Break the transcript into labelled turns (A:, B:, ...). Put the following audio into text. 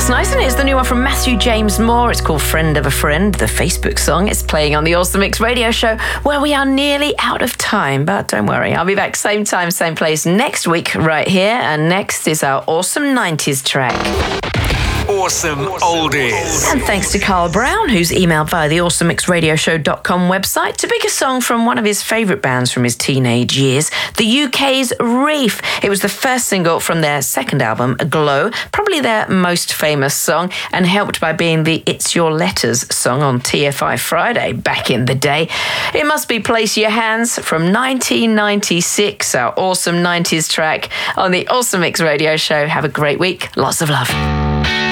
A: That's nice, isn't it? It's the new one from Matthew James Moore. It's called Friend of a Friend, the Facebook song. It's playing on the Awesome Mix radio show, where we are nearly out of time. But don't worry, I'll be back same time, same place next week right here. And next is our Awesome 90s track.
B: Awesome Oldies.
A: And thanks to Carl Brown, who's emailed via the awesomemixradioshow.com website to pick a song from one of his favourite bands from his teenage years, the UK's Reef. It was the first single from their second album, Glow, probably their most famous song, and helped by being the It's Your Letters song on TFI Friday back in the day. It must be Place Your Hands from 1996, our awesome 90s track on the Awesome Mix radio show. Have a great week. Lots of love.